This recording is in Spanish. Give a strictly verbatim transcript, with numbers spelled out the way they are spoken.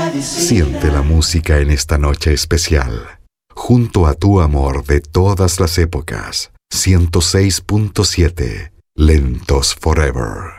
Siente la música en esta noche especial. Junto a tu amor de todas las épocas. ciento seis punto siete. Lentos Forever.